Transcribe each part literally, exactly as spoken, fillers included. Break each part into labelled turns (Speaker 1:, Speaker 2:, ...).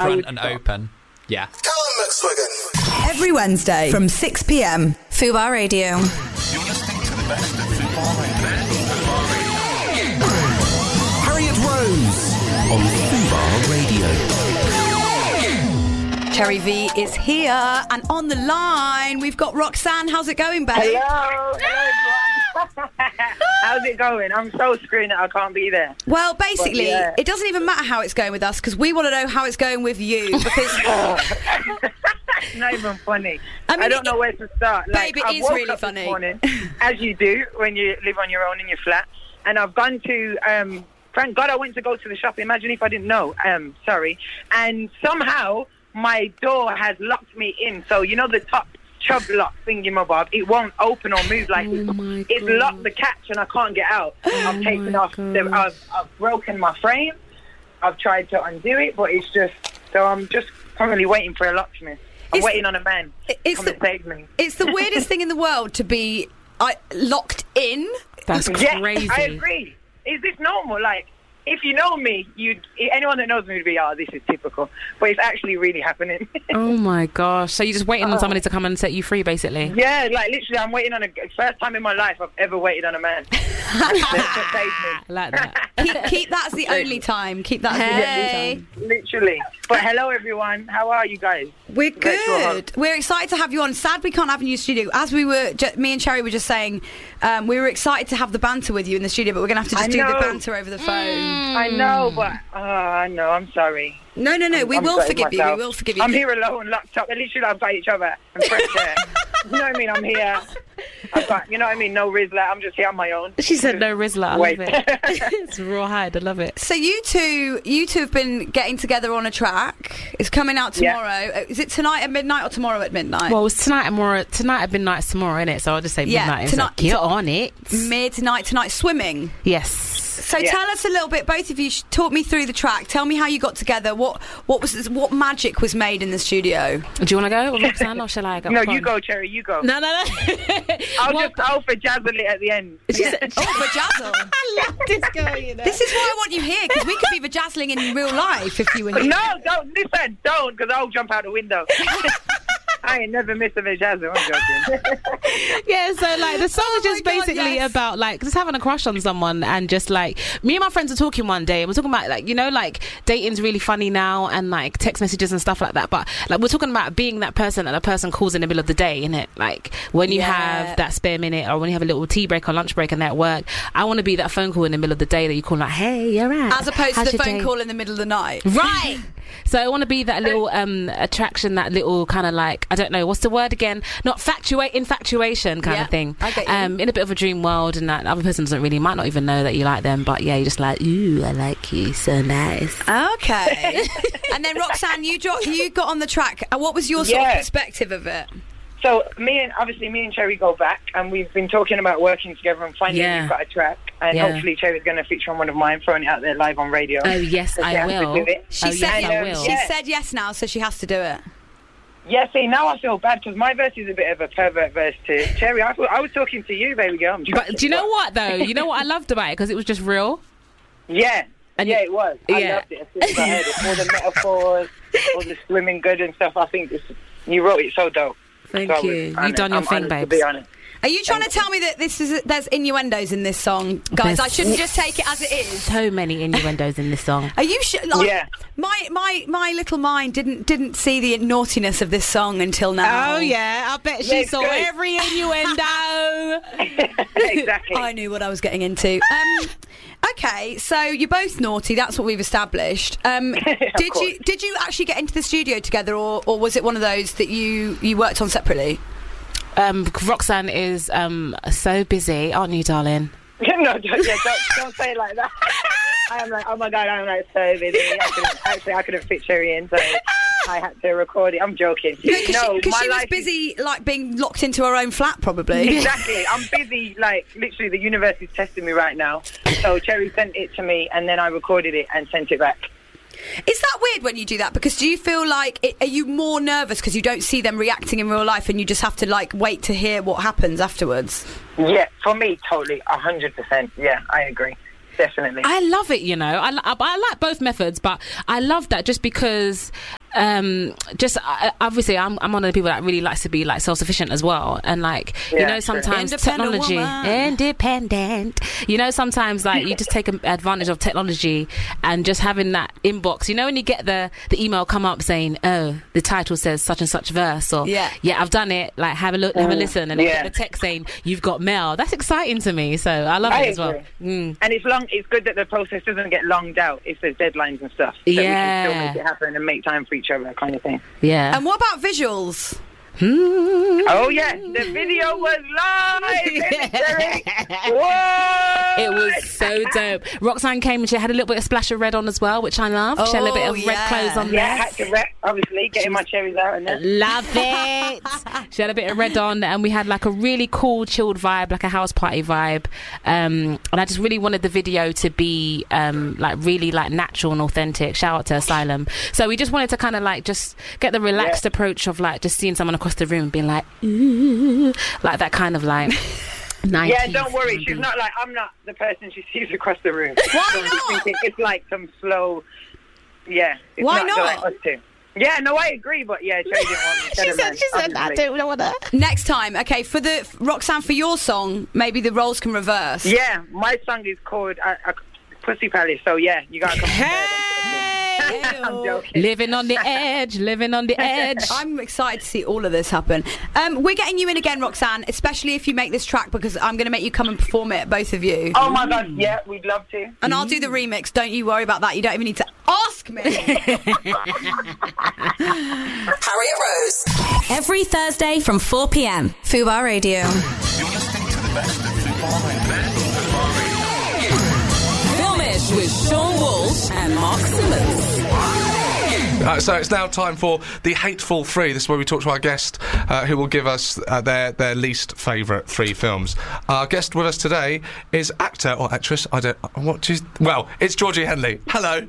Speaker 1: front and stop. Open. Yeah.
Speaker 2: Every Wednesday from six p.m. Fubar Radio.
Speaker 3: You're listening to the best of Fubar Radio. Harriet Rose on Fubar
Speaker 2: Radio. Cherry V is here, and on the line we've got Roxanne. How's it going, babe?
Speaker 4: Hello, hello everyone. How's it going? I'm so screwed that I can't be there.
Speaker 2: Well, basically, but, yeah. It doesn't even matter how it's going with us because we want to know how it's going with you. Because
Speaker 4: it's not even funny.
Speaker 2: I, mean,
Speaker 4: I don't
Speaker 2: it,
Speaker 4: know where to start.
Speaker 2: Babe,
Speaker 4: like,
Speaker 2: it
Speaker 4: I
Speaker 2: is
Speaker 4: woke
Speaker 2: really
Speaker 4: up
Speaker 2: funny.
Speaker 4: This morning, as you do when you live on your own in your flat, and I've gone to. Um, thank God I went to go to the shop. Imagine if I didn't know. Um, sorry, and somehow my door has locked me in. So you know the top chub lock thingy-mabob, it won't open or move. Like
Speaker 2: oh
Speaker 4: it's, it's locked the catch and I can't get out.
Speaker 2: Oh
Speaker 4: I've taken off the, I've, I've broken my frame. I've tried to undo it, but it's just so I'm just currently waiting for a locksmith. I'm
Speaker 2: it's,
Speaker 4: waiting on a man to come
Speaker 2: the,
Speaker 4: and save me.
Speaker 2: It's the weirdest thing in the world to be uh, locked in.
Speaker 5: That's crazy.
Speaker 4: Yeah, I agree. Is this normal? Like, if you know me, you anyone that knows me would be, oh, this is typical. But it's actually really happening.
Speaker 5: Oh my gosh! So you're just waiting oh. on somebody to come and set you free, basically?
Speaker 4: Yeah, like literally, I'm waiting on a first time in my life I've ever waited on a man.
Speaker 5: I like that.
Speaker 2: keep, keep that as the only time. Keep that as hey. the only
Speaker 4: time. Literally. But hello, everyone. How are you guys?
Speaker 2: We're good. We're excited to have you on. Sad we can't have you in the studio. As we were, just, me and Cherry were just saying, um, we were excited to have the banter with you in the studio, but we're going to have to just do the banter over the phone.
Speaker 4: Mm. I know, but oh, I know. I'm sorry.
Speaker 2: No, no, no.
Speaker 4: I'm,
Speaker 2: we
Speaker 4: I'm
Speaker 2: will forgive
Speaker 4: myself.
Speaker 2: you. We will forgive you.
Speaker 4: I'm here alone, locked up. At least we love by each other and fresh air. You know what I mean? I'm here. I've got, you know what I mean? No Rizzler. I'm just here on my own.
Speaker 5: She said no Rizzler. I
Speaker 4: Wait.
Speaker 5: love it. It's rawhide. I love it.
Speaker 2: So you two, you two have been getting together on a track. It's coming out tomorrow.
Speaker 4: Yeah.
Speaker 2: Is it tonight at midnight or tomorrow at midnight?
Speaker 5: Well, it's tonight and tomorrow. Tonight at midnight tomorrow, innit? So I'll just say
Speaker 2: yeah,
Speaker 5: midnight.
Speaker 2: Tonight,
Speaker 5: like, get on it.
Speaker 2: Midnight tonight. Swimming.
Speaker 5: Yes.
Speaker 2: So yeah. Tell us a little bit. Both of you talk me through the track. Tell me how you got together. What what was what magic was made in the studio?
Speaker 5: Do you want to go, Roxanne, or shall I go?
Speaker 4: No, you go, Cherry. You go.
Speaker 5: No, no, no.
Speaker 4: I'll
Speaker 5: well,
Speaker 4: just I'll for jazzle it at the end.
Speaker 2: She yeah. said, oh, for jazzle.
Speaker 5: I love this girl. You know.
Speaker 2: This is why I want you here because we could be vajazzling in real life if you were here.
Speaker 4: No, don't listen. Don't, because I'll jump out the window. I ain't never missed a vajazzle. I'm joking.
Speaker 5: Yeah, so like the song
Speaker 2: oh
Speaker 5: is just
Speaker 2: God,
Speaker 5: basically
Speaker 2: yes.
Speaker 5: about like just having a crush on someone and just like me and my friends were talking one day and we're talking about like you know like dating's really funny now and like text messages and stuff like that, but like we're talking about being that person that a person calls in the middle of the day, innit? Like when you
Speaker 2: yeah.
Speaker 5: have that spare minute or when you have a little tea break or lunch break and they're at work, I want to be that phone call in the middle of the day that you call like, hey, you're right,
Speaker 2: as opposed
Speaker 5: How's
Speaker 2: to the phone
Speaker 5: day?
Speaker 2: call in the middle of the night,
Speaker 5: right? So I want to be that little um, attraction, that little kind of like, I don't know, what's the word again? Not factuate, infatuation kind
Speaker 2: yeah,
Speaker 5: of thing.
Speaker 2: I get you.
Speaker 5: Um, in a bit of a dream world, and that other person doesn't really, might not even know that you like them, but yeah, you're just like, ooh, I like you, so nice.
Speaker 2: Okay. And then Roxanne, you, jo- you got on the track. Uh, what was your sort
Speaker 4: yeah.
Speaker 2: of perspective of it?
Speaker 4: So me and obviously me and Cherry go back, and we've been talking about working together, and finally
Speaker 5: yeah.
Speaker 4: we've got a track, and
Speaker 5: yeah.
Speaker 4: hopefully Cherry's going to feature on one of mine, throwing it out there live on radio.
Speaker 5: Oh yes,
Speaker 4: so
Speaker 5: I will.
Speaker 2: She
Speaker 5: oh,
Speaker 2: said,
Speaker 5: yes,
Speaker 2: um,
Speaker 5: I will.
Speaker 2: She
Speaker 4: yeah.
Speaker 2: said yes now, so she has to do it.
Speaker 4: Yeah, see, now I feel bad because my verse is a bit of a pervert verse too. Cherry, I, thought, I was talking to you, baby girl. I'm
Speaker 5: but do you know what though? You know what I loved about it because it was just real.
Speaker 4: Yeah.
Speaker 5: And
Speaker 4: yeah,
Speaker 5: you,
Speaker 4: it was. I
Speaker 5: yeah.
Speaker 4: loved it as soon as I heard it. All the metaphors, all the swimming good and stuff. I think this, you wrote it so dope.
Speaker 5: Thank
Speaker 4: so
Speaker 5: you. You've done your
Speaker 4: I'm
Speaker 5: thing,
Speaker 4: babe.
Speaker 5: babes.
Speaker 4: To be honest.
Speaker 2: Are you trying
Speaker 4: Thank
Speaker 2: to tell me that this is there's innuendos in this song, guys?
Speaker 5: There's
Speaker 2: I shouldn't just take it as it is.
Speaker 5: So many innuendos in this song.
Speaker 2: Are you sure? Like,
Speaker 4: yeah.
Speaker 2: My my my little mind didn't didn't see the naughtiness of this song until now.
Speaker 5: Oh yeah, I bet she
Speaker 4: Yeah,
Speaker 5: saw
Speaker 4: good.
Speaker 5: every innuendo.
Speaker 4: Exactly.
Speaker 2: I knew what I was getting into. Um, okay, so you're both naughty. That's what we've established. Um, did
Speaker 4: course.
Speaker 2: you did you actually get into the studio together, or, or was it one of those that you, you worked on separately?
Speaker 5: Um, Roxanne is um so busy, aren't you, darling?
Speaker 4: no, don't, yeah, don't, don't say it like that. I am like, oh my God, I'm like so busy. I couldn't, actually, I couldn't fit Cherry in, so I had to record it. I'm joking.
Speaker 2: Because
Speaker 4: no,
Speaker 2: she, 'cause
Speaker 4: my
Speaker 2: she was
Speaker 4: life
Speaker 2: busy, like being locked into her own flat, probably.
Speaker 4: Is, exactly. I'm busy. Like literally, the universe is testing me right now. So Cherry sent it to me, and then I recorded it and sent it back.
Speaker 2: Is that weird when you do that? Because do you feel like, it, are you more nervous because you don't see them reacting in real life and you just have to like wait to hear what happens afterwards?
Speaker 4: Yeah, for me, totally, a hundred percent. Yeah, I agree. Definitely.
Speaker 5: I love it, you know. I, I, I like both methods, but I love that just because Um, just uh, obviously, I'm I'm one of the people that really likes to be like self-sufficient as well, and like you
Speaker 4: Yeah,
Speaker 5: know,
Speaker 4: true.
Speaker 5: sometimes
Speaker 2: Independent
Speaker 5: technology,
Speaker 2: woman.
Speaker 5: independent. You know, sometimes like you just take advantage of technology and just having that inbox. You know, when you get the the email come up saying, "Oh, the title says such and such verse," or
Speaker 2: Yeah.
Speaker 5: yeah, I've done it. Like have a look, have a listen, and then
Speaker 4: Yeah.
Speaker 5: get the text saying you've got mail. That's exciting to me, so I love
Speaker 4: I
Speaker 5: it as well.
Speaker 4: agree.
Speaker 5: Mm.
Speaker 4: And it's long. It's good that the process doesn't get longed out if there's deadlines and stuff. So we
Speaker 5: Yeah.
Speaker 4: can still make it happen and make time for each other, kind of thing.
Speaker 5: Yeah.
Speaker 2: And what about visuals?
Speaker 4: Oh yeah, the video was live. Jerry. Whoa!
Speaker 5: It was so dope. Roxanne came and she had a little bit of splash of red on as well, which I loved. she had a little bit
Speaker 2: Oh,
Speaker 5: of red
Speaker 2: yeah.
Speaker 5: clothes on
Speaker 4: Yeah, I
Speaker 5: there.
Speaker 4: had to rep, obviously, getting my cherries out and that.
Speaker 5: Love it. She had a bit of red on, and we had like a really cool, chilled vibe, like a house party vibe. Um, and I just really wanted the video to be um, like really like natural and authentic. Shout out to Asylum. So we just wanted to kind of like just get the relaxed
Speaker 4: Yeah.
Speaker 5: approach of like just seeing someone across the room and being like, ooh, like that kind of like. nineties
Speaker 4: Yeah, don't worry. She's not like, I'm not the person she sees across the room.
Speaker 2: Why
Speaker 4: So I'm just
Speaker 2: not?
Speaker 4: thinking it's like some slow, yeah. It's
Speaker 2: Why
Speaker 4: not?
Speaker 2: not?
Speaker 4: Like us two. Yeah, no, I agree, but yeah, Cherry didn't want me.
Speaker 5: She said, she said, I don't want to.
Speaker 2: Next time, okay, for the Roxanne, for your song, maybe the roles can reverse.
Speaker 4: Yeah, my song is called uh, uh, Pussy Palace, so yeah, you gotta come prepared. I'm joking.
Speaker 5: Living on the edge, living on the edge.
Speaker 2: I'm excited to see all of this happen. Um, we're getting you in again, Roxanne, especially if you make this track, because I'm going to make you come and perform it, both of you.
Speaker 4: Oh my god, yeah, we'd love to.
Speaker 2: And I'll do the remix. Don't you worry about that. You don't even need to ask me.
Speaker 1: Harriet Rose. Every Thursday from four p.m. Fubar Radio.
Speaker 3: You're listening to the best of Fubar Radio.
Speaker 1: Filmish with Sean Walsh and Mark Simmons.
Speaker 6: Uh, so it's now time for the Hateful Three. This is where we talk to our guest, uh, who will give us uh, their their least favourite three films. Our guest with us today is actor or actress. I don't. What? She's, well, it's Georgie Henley. Hello.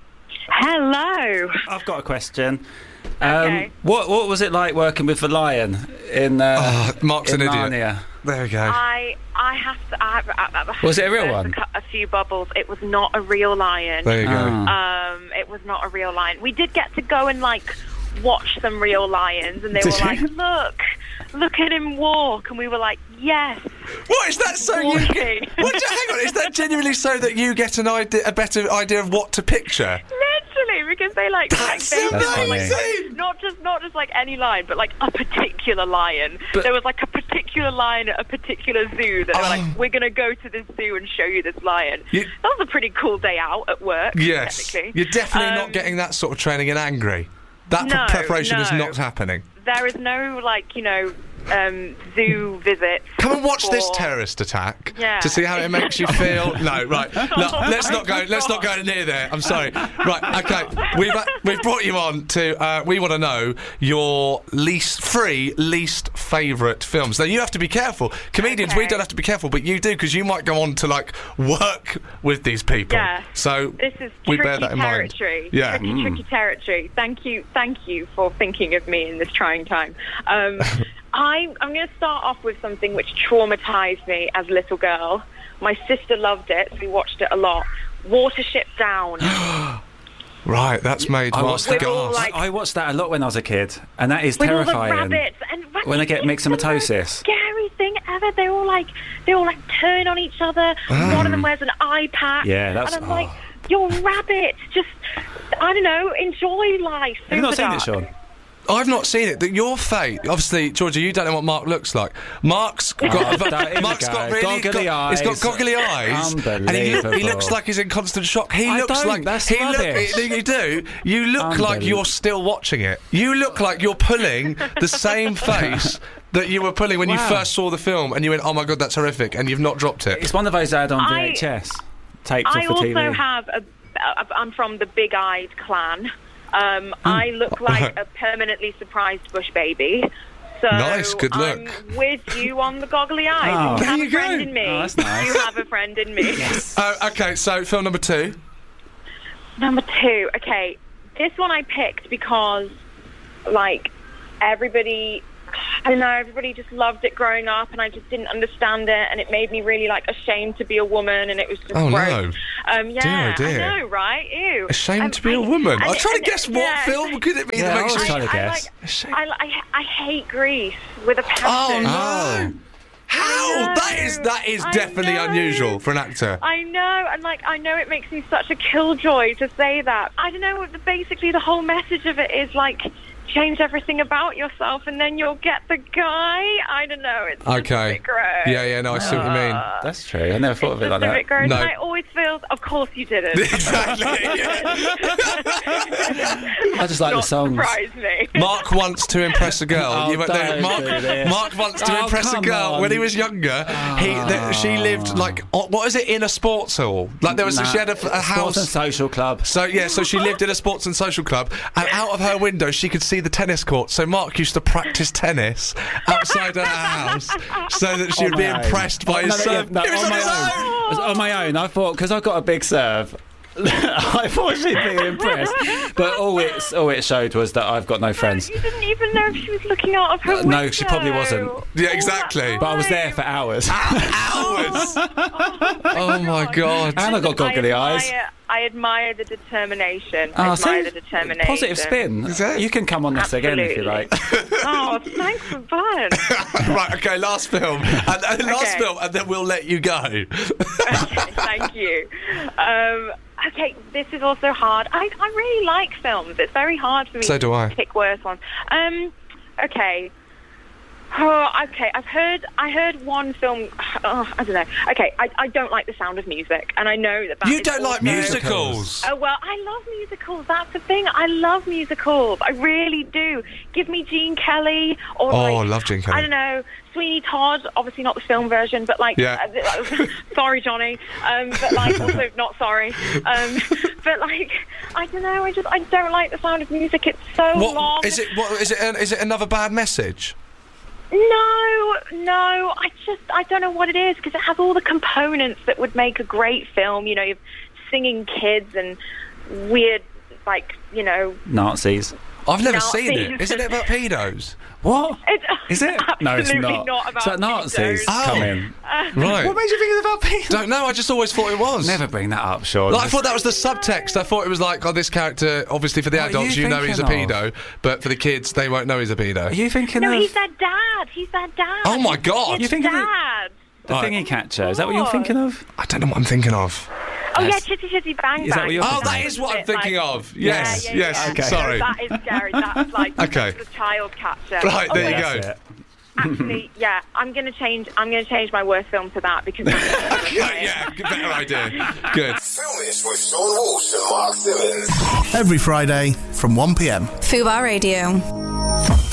Speaker 7: Hello.
Speaker 8: I've got a question. Um,
Speaker 7: Okay.
Speaker 8: What what was it like working with the lion in uh,
Speaker 6: Oh, Mark's
Speaker 8: in
Speaker 6: an idiot.
Speaker 8: Narnia?
Speaker 6: There we go.
Speaker 7: I I have to. I have, I have
Speaker 8: Was it a real
Speaker 7: to
Speaker 8: one?
Speaker 7: cut a few bubbles. It was not a real lion.
Speaker 6: There you go.
Speaker 8: Ah.
Speaker 7: Um, it was not a real lion. We did get to go and like watch some real lions, and they
Speaker 8: Did
Speaker 7: were
Speaker 8: you?
Speaker 7: like, "Look, look at him walk," and we were like, "Yes."
Speaker 6: What is that? So you?
Speaker 7: Walking.
Speaker 6: What, hang on. Is that genuinely so that you get an idea, a better idea of what to picture?
Speaker 7: Literally, because they like
Speaker 6: That's
Speaker 7: like, they
Speaker 8: That's
Speaker 7: were,
Speaker 8: funny.
Speaker 6: amazing.
Speaker 7: not just not just like any lion, but like a particular lion.
Speaker 8: But-
Speaker 7: there was like a particular lion at a particular zoo that they were
Speaker 6: Oh.
Speaker 7: like, we're gonna go to this zoo and show you this lion.
Speaker 6: You-
Speaker 7: that was a pretty cool day out at work.
Speaker 6: Yes.
Speaker 7: technically.
Speaker 6: You're definitely
Speaker 7: Um,
Speaker 6: not getting that sort of training in Angry. That
Speaker 7: no,
Speaker 6: preparation is
Speaker 7: no.
Speaker 6: not happening.
Speaker 7: There is no like you know um, zoo visits.
Speaker 6: Come and watch this
Speaker 7: for-
Speaker 6: terrorist attack
Speaker 7: Yeah.
Speaker 6: to see how it makes you feel. No, right. No, let's not go. Let's not go near there. I'm sorry. Right. Okay. We've uh, we've brought you on to. Uh, we want to know your least three least favourite films. Now you have to be careful. Comedians, we
Speaker 7: Okay.
Speaker 6: don't have to be careful, but you do because you might go on to like work with these people.
Speaker 7: Yeah.
Speaker 6: So
Speaker 7: This is
Speaker 6: we
Speaker 7: tricky
Speaker 6: bear that in
Speaker 7: territory.
Speaker 6: mind. Yeah.
Speaker 7: Tricky, tricky territory. Thank you, thank you for thinking of me in this trying time. Um, I, I'm going to start off with something which traumatized me as a little girl. My sister loved it, so we watched it a lot. Watership Down.
Speaker 6: Right. That's made
Speaker 8: I
Speaker 6: Master
Speaker 7: watched- We're all
Speaker 6: gasp.
Speaker 7: like-
Speaker 8: I watched that a lot when I was a kid, and that is
Speaker 7: With all the
Speaker 8: terrifying.
Speaker 7: rabbits and rabbits.
Speaker 8: When I get
Speaker 7: It's the most
Speaker 8: myxomatosis.
Speaker 7: Scary thing ever. They all like they all like turn on each other. One of them wears an eye patch.
Speaker 8: Yeah, that's-
Speaker 7: and I'm like,
Speaker 8: oh.
Speaker 7: you're rabbits. Just I don't know. Enjoy life.
Speaker 8: Have you not
Speaker 7: Super
Speaker 8: seen it,
Speaker 7: dark.
Speaker 8: Sean?
Speaker 6: I've not seen it. That your fate, obviously, Georgia. You don't know what Mark looks like. Mark's got,
Speaker 8: Oh, there- here we
Speaker 6: Mark's
Speaker 8: go.
Speaker 6: got really
Speaker 8: Goggly
Speaker 6: got, He's got
Speaker 8: eyes.
Speaker 6: goggly eyes, and he, look- he
Speaker 8: Unbelievable.
Speaker 6: looks like he's in constant shock. He
Speaker 8: I
Speaker 6: looks
Speaker 8: don't,
Speaker 6: like
Speaker 8: that's
Speaker 6: he look,
Speaker 8: rubbish.
Speaker 6: you do. You look like
Speaker 8: Unbelievable.
Speaker 6: you're still watching it. You look like you're pulling the same face that you were pulling when you
Speaker 8: Wow.
Speaker 6: first saw the film, and you went, "Oh my god, that's horrific," and you've not dropped it.
Speaker 8: It's one of those I had on
Speaker 7: I-
Speaker 8: V H S, taped
Speaker 7: I
Speaker 8: off the
Speaker 7: also
Speaker 8: T V.
Speaker 7: have a. a- I'm from the big-eyed clan. Um, I look like a permanently surprised bush baby. So
Speaker 6: Nice, good look.
Speaker 7: I'm with you on the goggly eyes.
Speaker 8: Oh.
Speaker 7: You
Speaker 6: There
Speaker 7: have
Speaker 6: you
Speaker 7: a friend
Speaker 6: go.
Speaker 7: in me.
Speaker 8: Oh, that's nice.
Speaker 7: You have a friend in me.
Speaker 6: Uh, okay, so film number two.
Speaker 7: Number two. Okay, this one I picked because, like, everybody. I don't know, everybody just loved it growing up, and I just didn't understand it, and it made me really, like, ashamed to be a woman, and it was just
Speaker 6: Oh,
Speaker 7: gross. Um, yeah,
Speaker 6: Dear, oh dear.
Speaker 7: I know, right? Ew.
Speaker 6: Ashamed
Speaker 7: Um,
Speaker 6: to be a
Speaker 7: I-
Speaker 6: woman.
Speaker 7: and-
Speaker 6: I'm trying to
Speaker 7: and-
Speaker 6: guess what
Speaker 7: yeah.
Speaker 6: film could it be
Speaker 8: Yeah,
Speaker 6: that
Speaker 8: I
Speaker 6: makes
Speaker 8: was
Speaker 6: you...
Speaker 8: trying to
Speaker 7: I,
Speaker 8: guess.
Speaker 7: like, I, I, I hate Grease with a passion.
Speaker 6: Oh, no.
Speaker 8: Oh.
Speaker 6: How?
Speaker 7: know.
Speaker 6: That is that is
Speaker 7: I
Speaker 6: definitely
Speaker 7: know.
Speaker 6: unusual for an actor.
Speaker 7: I know, and like I know it makes me such a killjoy to say that. I don't know. What the, basically, the whole message of it is like change everything about yourself, and then you'll get the guy. I don't know. It's just
Speaker 6: Okay.
Speaker 7: a bit gross.
Speaker 6: Yeah, yeah, no, I see what you mean.
Speaker 8: That's true. I never thought of it
Speaker 7: Just
Speaker 8: like
Speaker 7: a
Speaker 8: that.
Speaker 7: bit gross.
Speaker 6: No.
Speaker 7: And I always feel. Of course, you didn't.
Speaker 6: Exactly.
Speaker 8: I just like the
Speaker 7: Not
Speaker 8: songs.
Speaker 7: surprise me.
Speaker 6: Mark wants to impress a girl.
Speaker 8: Oh,
Speaker 6: You went there-
Speaker 8: don't
Speaker 6: Mark,
Speaker 8: do this.
Speaker 6: Mark wants to
Speaker 8: Oh,
Speaker 6: impress a
Speaker 8: come
Speaker 6: girl.
Speaker 8: on.
Speaker 6: When he was younger, he th- she lived like o- what is it in a sports hall? Like there was
Speaker 8: Nah,
Speaker 6: she had a, f- a
Speaker 8: Sports and
Speaker 6: house.
Speaker 8: Social Club.
Speaker 6: So yeah, so she lived in a sports and social club, and out of her window she could see the tennis court. So Mark used to practice tennis outside her house, so that she
Speaker 8: On
Speaker 6: would be
Speaker 8: my own.
Speaker 6: impressed by
Speaker 8: Oh,
Speaker 6: his
Speaker 8: no, no,
Speaker 6: serve.
Speaker 8: no,
Speaker 6: It was
Speaker 8: on
Speaker 6: on
Speaker 8: my
Speaker 6: his
Speaker 8: own.
Speaker 6: own.
Speaker 8: It was on my own. I thought because I've got a big serve. I thought she'd be impressed, but all it all it showed was that I've got no friends.
Speaker 7: You didn't even know if she was looking out of her window.
Speaker 8: No, she probably wasn't.
Speaker 6: Yeah,
Speaker 7: All
Speaker 6: exactly.
Speaker 7: that
Speaker 8: But I was there
Speaker 7: time.
Speaker 8: for hours,
Speaker 6: Hours. Oh my god.
Speaker 8: and I got goggly
Speaker 7: I
Speaker 8: eyes.
Speaker 7: admire, I admire the determination. I
Speaker 8: Oh,
Speaker 7: admire
Speaker 8: see?
Speaker 7: the determination.
Speaker 8: Positive spin.
Speaker 6: Exactly.
Speaker 8: You can come on this again if you like.
Speaker 7: Oh, thanks for fun.
Speaker 6: Right, okay, last film. And, and last
Speaker 7: Okay.
Speaker 6: film, and then we'll let you go.
Speaker 7: Okay, thank you. Um, okay, this is also hard. I, I really like films. It's very hard for me
Speaker 6: So do
Speaker 7: to
Speaker 6: I.
Speaker 7: pick worse ones. Um, okay. Oh, okay, I've heard. I heard one film. Oh, I don't know. Okay, I, I don't like the sound of music, and I know that. that
Speaker 6: You
Speaker 7: is
Speaker 6: don't like
Speaker 7: also-
Speaker 6: musicals?
Speaker 7: Oh well, I love musicals. That's the thing. I love musicals. I really do. Give me Gene Kelly or
Speaker 6: Oh,
Speaker 7: like,
Speaker 6: I love Gene Kelly.
Speaker 7: I don't know, Sweeney Todd. Obviously not the film version, but like,
Speaker 6: Yeah.
Speaker 7: uh, sorry, Johnny. Um, but like, also not sorry. Um, but like, I don't know. I just I don't like the sound of music. It's so long.
Speaker 6: What is it? What is it? An, is it another bad message?
Speaker 7: No, no, I just, I don't know what it is, because it has all the components that would make a great film. You know, you've singing kids and weird, like, you know...
Speaker 8: Nazis.
Speaker 6: I've never
Speaker 7: Nazis.
Speaker 6: seen it. Isn't it about pedos?
Speaker 8: What?
Speaker 7: It's
Speaker 8: Is it? No, it's
Speaker 7: absolutely
Speaker 8: not.
Speaker 7: not about
Speaker 8: Is that Nazis
Speaker 7: pedos.
Speaker 6: Oh.
Speaker 8: coming?
Speaker 6: Right.
Speaker 8: What made you think it was about people?
Speaker 6: Don't know. I just always thought it was.
Speaker 8: Never bring that up, Sean.
Speaker 6: Like, I thought that was the subtext. I thought it was like, oh, this character, obviously for the
Speaker 8: What are
Speaker 6: adults,
Speaker 8: you
Speaker 6: you know he's a
Speaker 8: thinking
Speaker 6: pedo, but for the kids, they won't know he's a pedo.
Speaker 8: Are you thinking
Speaker 7: No,
Speaker 8: of
Speaker 7: he's their dad. He's their dad.
Speaker 6: Oh my God.
Speaker 7: His
Speaker 8: You think of it-
Speaker 7: dad.
Speaker 8: the
Speaker 6: Right.
Speaker 8: thingy catcher? Is that what you're thinking of?
Speaker 6: I don't know what I'm thinking of.
Speaker 7: Oh, yeah,
Speaker 8: Yes.
Speaker 7: Chitty Chitty Bang Bang.
Speaker 8: Is that what you're
Speaker 6: Oh,
Speaker 8: thinking
Speaker 6: that
Speaker 8: of?
Speaker 6: is what I'm
Speaker 7: Bit like-
Speaker 6: thinking of.
Speaker 7: Yeah,
Speaker 6: Yes,
Speaker 7: yeah,
Speaker 6: yes.
Speaker 7: yeah.
Speaker 8: Okay.
Speaker 6: Sorry.
Speaker 7: That is scary. That's like
Speaker 6: Okay.
Speaker 7: the child catcher.
Speaker 6: Right,
Speaker 7: Oh,
Speaker 6: there you
Speaker 7: wait,
Speaker 6: go.
Speaker 8: That's it.
Speaker 7: Actually, yeah, I'm gonna change. I'm gonna change my worst film to that because. That's
Speaker 6: Yeah, yeah, good- better idea. Good.
Speaker 3: Filmish with Sean Walsh and Mark Simmons.
Speaker 9: Every Friday from one p m.
Speaker 1: Fubar Radio.